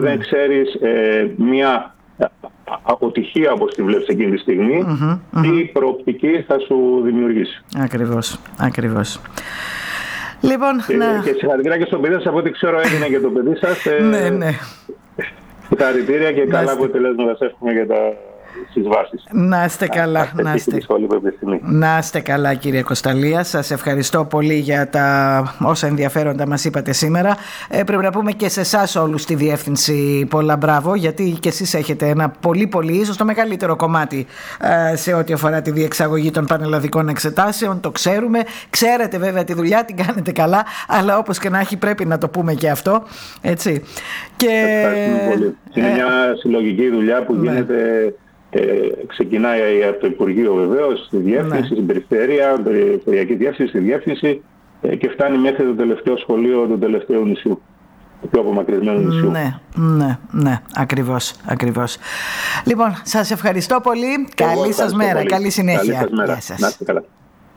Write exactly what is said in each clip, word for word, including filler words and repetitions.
δεν ξέρεις ε, μια αποτυχία όπως τη βλέπεις εκείνη τη στιγμή, mm-hmm, τι mm-hmm. προοπτική θα σου δημιουργήσει. Ακριβώς, ακριβώς. Λοιπόν, και, να... και συγχαρητήρια και στον παιδί σας, από ό,τι ξέρω έγινε και το παιδί σας. Ε, ναι, ναι. Συγχαρητήρια και καλά αποτελέσματα σας εύχομαι για τα... στις βάσεις. Να είστε καλά, να είστε. να είστε καλά κύριε Κοσταλία. Σας ευχαριστώ πολύ για τα όσα ενδιαφέροντα μας είπατε σήμερα. ε, Πρέπει να πούμε και σε εσάς όλους στη διεύθυνση πολλά μπράβο, γιατί και εσείς έχετε ένα πολύ πολύ, ίσως το μεγαλύτερο κομμάτι ε, σε ό,τι αφορά τη διεξαγωγή των πανελλαδικών εξετάσεων. Το ξέρουμε, ξέρετε βέβαια τη δουλειά, την κάνετε καλά, αλλά όπως και να έχει πρέπει να το πούμε και αυτό, έτσι. Και... πολύ. Είναι ε... μια συλλογική δουλειά που ναι. γίνεται. Ε, ξεκινάει από το Υπουργείο βεβαίως, στη διεύθυνση, ναι. στην περιφέρεια, περιφερειακή διεύθυνση, στη διεύθυνση ε, και φτάνει μέχρι το τελευταίο σχολείο του τελευταίου νησιού, το πιο απομακρυσμένο νησιού. Ναι, ναι, ναι, ακριβώς, ακριβώς. Λοιπόν, σας ευχαριστώ πολύ. Και καλή σας μέρα, πολύ. Καλή συνέχεια. Καλή σας μέρα. Σας. Να είστε καλά.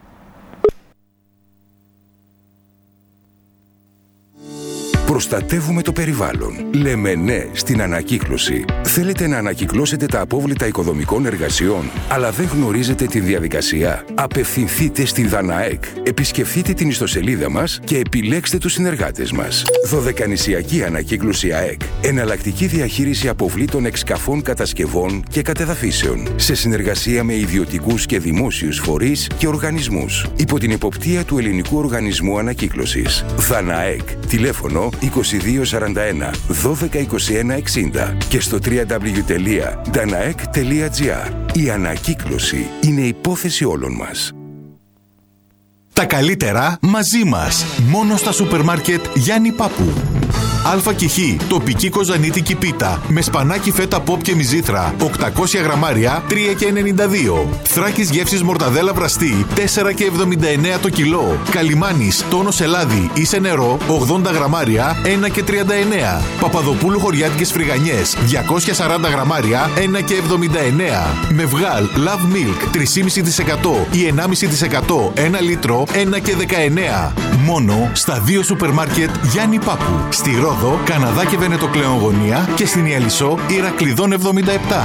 Προστατεύουμε το περιβάλλον. Λέμε ναι στην ανακύκλωση. Θέλετε να ανακυκλώσετε τα απόβλητα οικοδομικών εργασιών, αλλά δεν γνωρίζετε τη διαδικασία? Απευθυνθείτε στη ΔΑΝΑΕΚ. Επισκεφτείτε την ιστοσελίδα μας και επιλέξτε τους συνεργάτες μας. Δωδεκανησιακή Ανακύκλωση ΑΕΚ. Εναλλακτική διαχείριση αποβλήτων εξκαφών, κατασκευών και κατεδαφίσεων. Σε συνεργασία με ιδιωτικούς και δημόσιους φορείς και οργανισμούς. Υπό την εποπτεία του Ελληνικού Οργανισμού Ανακύκλωσης. ΔΑΝΑΕΚ. Τηλέφωνο είκοσι δύο σαράντα ένα δώδεκα είκοσι ένα εξήντα και στο double-u double-u double-u τελεία danaek τελεία gr. Η ανακύκλωση είναι υπόθεση όλων μας. Τα καλύτερα μαζί μας. Μόνο στα σούπερ μάρκετ Γιάννη Πάπου. Α και Χ, τοπική κοζανίτικη πίτα με σπανάκι φέτα ποπ και μυζήθρα, οκτακόσια γραμμάρια, τρία και ενενήντα δύο. Θράκης γεύσης μορταδέλα βραστή, τέσσερα και εβδομήντα εννέα το κιλό. Καλιμάνης, τόνος ελάδι ή σε νερό, ογδόντα γραμμάρια, ένα και τριάντα εννέα. Παπαδοπούλου χωριάτικες φρυγανιές, διακόσια σαράντα γραμμάρια, ένα και εβδομήντα εννέα. Μευγάλ, Love Milk, τρία κόμμα πέντε τοις εκατό ή ενάμιση τοις εκατό, ένα λίτρο, ένα και δεκαεννέα. Μόνο στα δύο σούπερ μάρκετ Γιάννη Πάπου. Στη Ρόδο, Καναδά και Βενετοκλέον γωνία και στην Ιαλισσό, Ηρακλειδών εβδομήντα επτά.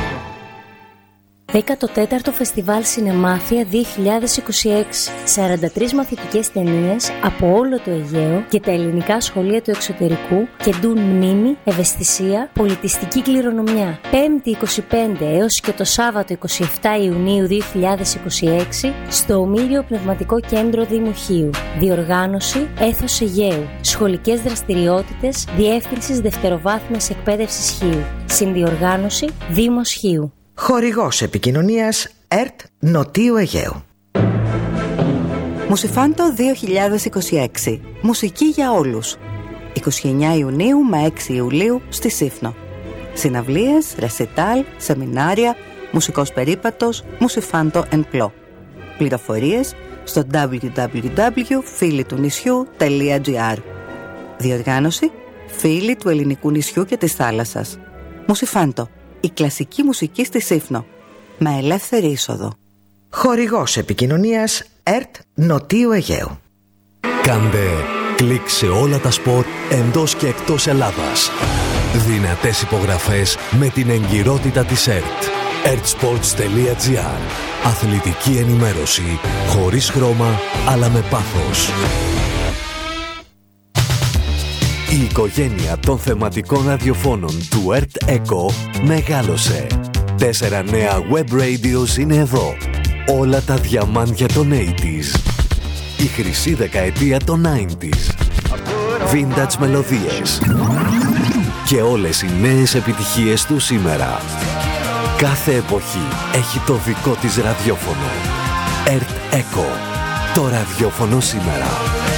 δέκατο τέταρτο Φεστιβάλ Σινεμάθεια δύο χιλιάδες είκοσι έξι. σαράντα τρεις μαθητικές ταινίες από όλο το Αιγαίο και τα ελληνικά σχολεία του εξωτερικού κεντούν μνήμη, ευαισθησία, πολιτιστική κληρονομιά. Πέμπτη είκοσι πέντε έως και το Σάββατο είκοσι επτά Ιουνίου δύο χιλιάδες είκοσι έξι στο Ομήριο Πνευματικό Κέντρο Δήμου Χίου. Διοργάνωση Έθος Αιγαίου. Σχολικές δραστηριότητες Διεύθυνσης Δευτεροβάθμιας Εκπαίδευσης Χίου. Συνδιοργάνωση Δήμος Χίου. Χορηγός επικοινωνίας ΕΡΤ Νοτίου Αιγαίου. Μουσιφάντο δύο χιλιάδες είκοσι έξι. Μουσική για όλους. είκοσι εννέα Ιουνίου με έξι Ιουλίου στη Σύφνο. Συναυλίες, ρεσιτάλ, σεμινάρια, μουσικός περίπατος, Μουσιφάντο εν πλώ. Πληροφορίες στο double-u double-u double-u τελεία φίλοι του νησιού τελεία gr. Διοργάνωση Φίλοι του Ελληνικού Νησιού και της Θάλασσας. Μουσιφάντο. Η κλασική μουσική στη Σύφνο. Με ελεύθερη είσοδο. Χορηγός επικοινωνίας ΕΡΤ Νοτίου Αιγαίου. Κάντε κλικ σε όλα τα σπορ εντός και εκτός Ελλάδας. Δυνατές υπογραφές με την εγκυρότητα της ΕΡΤ. ερτ-σπορτς τελεία gr. Αθλητική ενημέρωση χωρίς χρώμα αλλά με πάθος. Η οικογένεια των θεματικών ραδιοφώνων του ΕΡΤ ΕΚΟ μεγάλωσε. Τέσσερα νέα web radios είναι εδώ. Όλα τα διαμάντια των ογδόντα. Η χρυσή δεκαετία των ενενήντα. Vintage μελωδίες. Και όλες οι νέες επιτυχίες του σήμερα. Κάθε εποχή έχει το δικό της ραδιόφωνο. ΕΡΤ ΕΚΟ. Το ραδιόφωνο σήμερα.